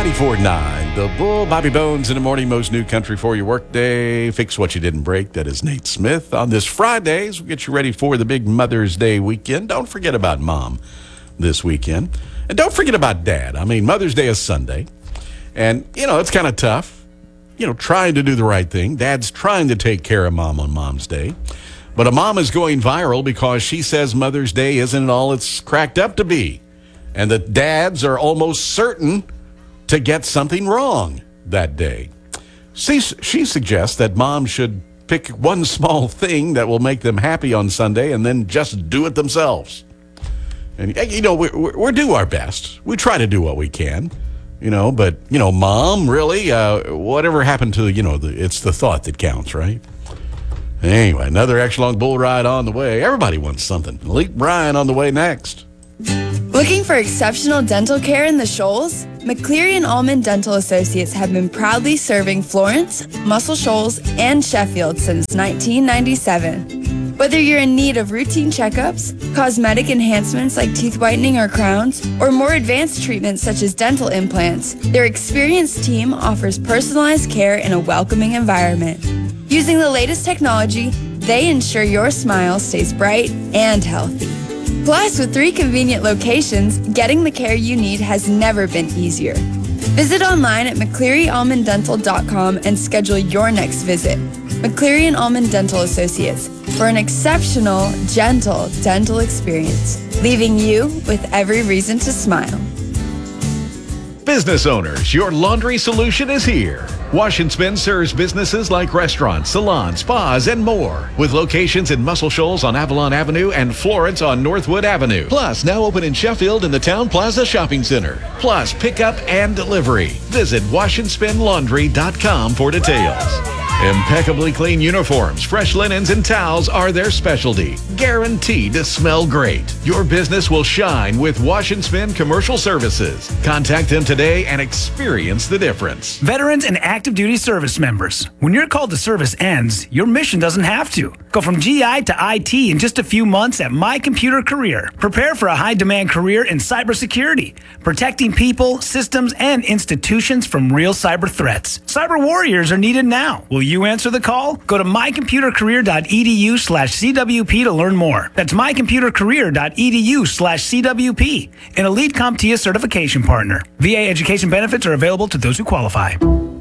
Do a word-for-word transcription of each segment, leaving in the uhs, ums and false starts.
ninety-four point nine, The Bull, Bobby Bones in the morning, most new country for your workday. Fix what you didn't break. That is Nate Smith. On this Friday, as we get you ready for the big Mother's Day weekend, don't forget about Mom this weekend. And don't forget about Dad. I mean, Mother's Day is Sunday. And, you know, it's kind of tough, you know, trying to do the right thing. Dad's trying to take care of Mom on Mom's Day. But a mom is going viral because she says Mother's Day isn't all it's cracked up to be. And that dads are almost certain to get something wrong that day. She, she suggests that moms should pick one small thing that will make them happy on Sunday and then just do it themselves. And, you know, we're, we're do our best. We try to do what we can, you know, but, you know, Mom, really, uh, whatever happened to, you know, the, it's the thought that counts, right? Anyway, another extra long bull ride on the way. Everybody wants something. Elite Brian on the way next. Looking for exceptional dental care in the Shoals? McCleary and Allman Dental Associates have been proudly serving Florence, Muscle Shoals, and Sheffield since nineteen ninety-seven. Whether you're in need of routine checkups, cosmetic enhancements like teeth whitening or crowns, or more advanced treatments such as dental implants, their experienced team offers personalized care in a welcoming environment. Using the latest technology, they ensure your smile stays bright and healthy. Plus, with three convenient locations, getting the care you need has never been easier. Visit online at mccleary allman dental dot com and schedule your next visit. McCleary and Allman Dental Associates, for an exceptional, gentle dental experience, leaving you with every reason to smile. Business owners, your laundry solution is here. Wash and Spin serves businesses like restaurants, salons, spas, and more. With locations in Muscle Shoals on Avalon Avenue and Florence on Northwood Avenue. Plus, now open in Sheffield in the Town Plaza Shopping Center. Plus, pickup and delivery. Visit wash and spin laundry dot com for details. Impeccably clean uniforms, fresh linens, and towels are their specialty. Guaranteed to smell great. Your business will shine with Wash and Spin Commercial Services. Contact them today and experience the difference. Veterans and active duty service members, when your call to service ends, your mission doesn't have to. Go from G I to I T in just a few months at My Computer Career. Prepare for a high-demand career in cybersecurity, protecting people, systems, and institutions from real cyber threats. Cyber warriors are needed now. Will you answer the call? Go to my computer career dot e d u slash c w p to learn more. That's my computer career dot e d u slash c w p, an Elite CompTIA certification partner. V A education benefits are available to those who qualify.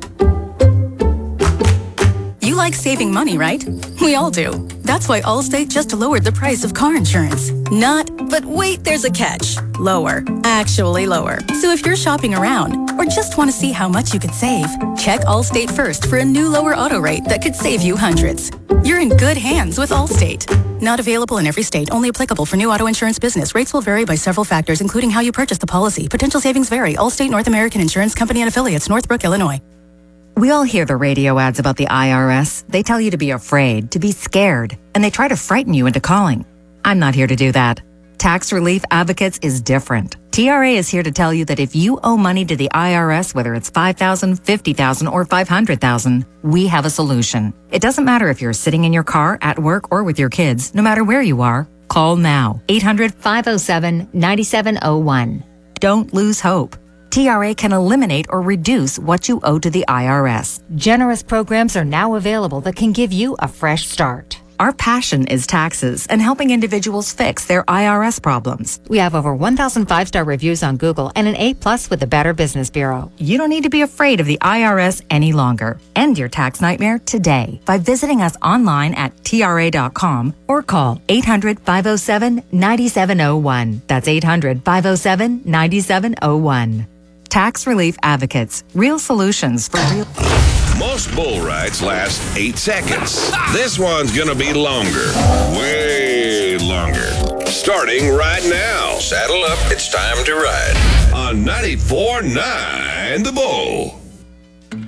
You like saving money, right? We all do. That's why Allstate just lowered the price of car insurance. Not, but wait, there's a catch. Lower. Actually lower. So if you're shopping around or just want to see how much you could save, check Allstate first for a new lower auto rate that could save you hundreds. You're in good hands with Allstate. Not available in every state. Only applicable for new auto insurance business. Rates will vary by several factors, including how you purchase the policy. Potential savings vary. Allstate North American Insurance Company and Affiliates, Northbrook, Illinois. We all hear the radio ads about the I R S. They tell you to be afraid, to be scared, and they try to frighten you into calling. I'm not here to do that. Tax Relief Advocates is different. T R A is here to tell you that if you owe money to the I R S, whether it's five thousand dollars, fifty thousand dollars, or five hundred thousand dollars, we have a solution. It doesn't matter if you're sitting in your car, at work, or with your kids. No matter where you are, call now. eight hundred, five oh seven, nine seven oh one. Don't lose hope. T R A can eliminate or reduce what you owe to the I R S. Generous programs are now available that can give you a fresh start. Our passion is taxes and helping individuals fix their I R S problems. We have over one thousand five-star reviews on Google and an A plus with the Better Business Bureau. You don't need to be afraid of the I R S any longer. End your tax nightmare today by visiting us online at T R A dot com or call eight hundred, five oh seven, nine seven oh one. That's eight hundred, five oh seven, nine seven oh one. Tax Relief Advocates. Real solutions for real... Most bull rides last eight seconds. This one's gonna be longer. Way longer. Starting right now. Saddle up, it's time to ride. On ninety-four point nine The Bull.